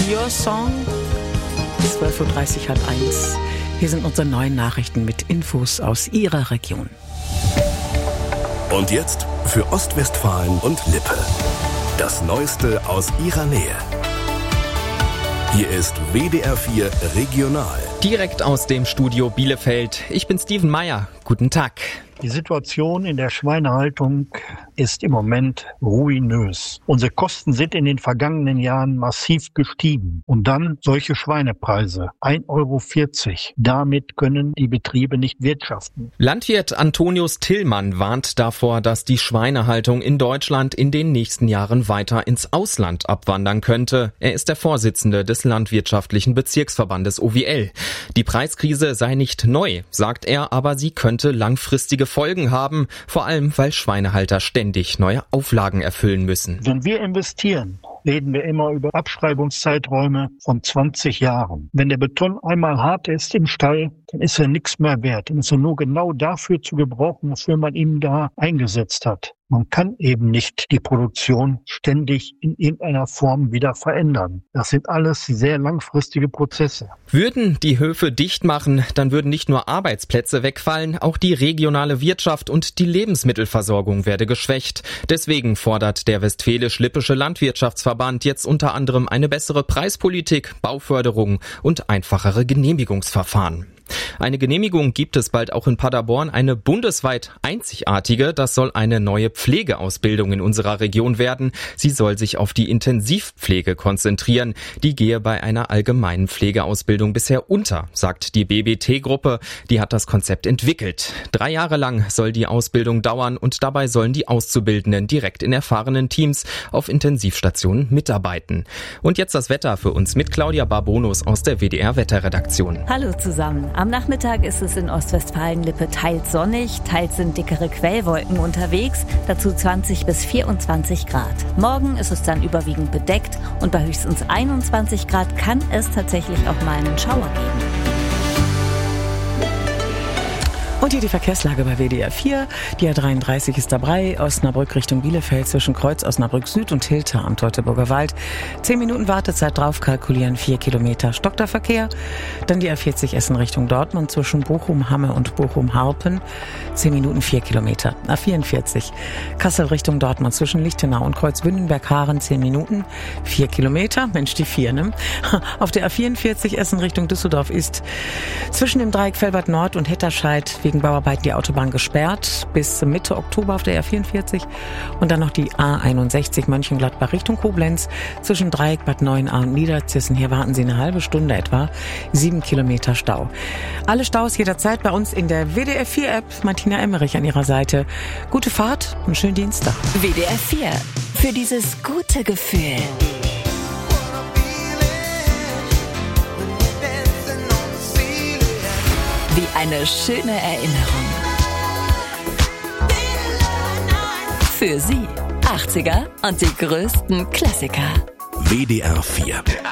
Your Song. 12.30 Uhr hat 1. Hier sind unsere neuen Nachrichten mit Infos aus Ihrer Region. Und jetzt für Ostwestfalen und Lippe. Das Neueste aus Ihrer Nähe. Hier ist WDR 4 Regional. Direkt aus dem Studio Bielefeld. Ich bin Steven Meyer. Guten Tag. Die Situation in der Schweinehaltung ist im Moment ruinös. Unsere Kosten sind in den vergangenen Jahren massiv gestiegen. Und dann solche Schweinepreise. 1,40 Euro. Damit können die Betriebe nicht wirtschaften. Landwirt Antonius Tillmann warnt davor, dass die Schweinehaltung in Deutschland in den nächsten Jahren weiter ins Ausland abwandern könnte. Er ist der Vorsitzende des Landwirtschaftlichen Bezirksverbandes OWL. Die Preiskrise sei nicht neu, sagt er, aber sie könnte langfristige Folgen haben, vor allem weil Schweinehalter ständig neue Auflagen erfüllen müssen. Wenn wir investieren, reden wir immer über Abschreibungszeiträume von 20 Jahren. Wenn der Beton einmal hart ist im Stall, dann ist er nichts mehr wert. Dann ist er nur genau dafür zu gebrauchen, wofür man ihn da eingesetzt hat. Man kann eben nicht die Produktion ständig in irgendeiner Form wieder verändern. Das sind alles sehr langfristige Prozesse. Würden die Höfe dicht machen, dann würden nicht nur Arbeitsplätze wegfallen, auch die regionale Wirtschaft und die Lebensmittelversorgung werde geschwächt. Deswegen fordert der Westfälisch-Lippische Landwirtschaftsverband jetzt unter anderem eine bessere Preispolitik, Bauförderung und einfachere Genehmigungsverfahren. Eine Genehmigung gibt es bald auch in Paderborn, eine bundesweit einzigartige. Das soll eine neue Pflegeausbildung in unserer Region werden. Sie soll sich auf die Intensivpflege konzentrieren. Die gehe bei einer allgemeinen Pflegeausbildung bisher unter, sagt die BBT-Gruppe. Die hat das Konzept entwickelt. 3 Jahre lang soll die Ausbildung dauern und dabei sollen die Auszubildenden direkt in erfahrenen Teams auf Intensivstationen mitarbeiten. Und jetzt das Wetter für uns mit Claudia Barbonus aus der WDR-Wetterredaktion. Hallo zusammen. Am Nachmittag ist es in Ostwestfalen-Lippe teils sonnig, teils sind dickere Quellwolken unterwegs, dazu 20 bis 24 Grad. Morgen ist es dann überwiegend bedeckt und bei höchstens 21 Grad kann es tatsächlich auch mal einen Schauer geben. Und hier die Verkehrslage bei WDR 4. Die A33 ist dabei, Osnabrück Richtung Bielefeld zwischen Kreuz Osnabrück Süd und Hilter am Teutoburger Wald. 10 Minuten Wartezeit drauf, kalkulieren 4 Kilometer. Stockt der Verkehr. Dann die A40 Essen Richtung Dortmund zwischen Bochum-Hamme und Bochum-Harpen. 10 Minuten 4 Kilometer. A44 Kassel Richtung Dortmund zwischen Lichtenau und Kreuzwündenberg-Haaren 10 Minuten 4 Kilometer. Mensch, die 4, ne? Auf der A44 Essen Richtung Düsseldorf ist zwischen dem Dreieck Velbert Nord und Hetterscheid wegen Bauarbeiten die Autobahn gesperrt bis Mitte Oktober auf der A44 und dann noch die A61 Mönchengladbach Richtung Koblenz zwischen Dreieck Bad Neuenahr und Niederzissen. Hier warten Sie eine halbe Stunde etwa, 7 Kilometer Stau. Alle Staus jederzeit bei uns in der WDR 4 App. Martina Emmerich an Ihrer Seite. Gute Fahrt und schönen Dienstag. WDR 4 für dieses gute Gefühl. Wie eine schöne Erinnerung. Für Sie 80er und die größten Klassiker. WDR 4